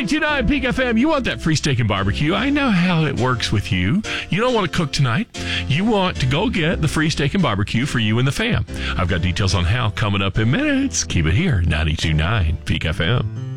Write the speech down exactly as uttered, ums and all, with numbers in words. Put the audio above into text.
ninety-two point nine Peak F M. You want that free steak and barbecue. I know how it works with you. You don't want to cook tonight. You want to go get the free steak and barbecue for you and the fam. I've got details on how coming up in minutes. Keep it here, ninety-two point nine Peak F M.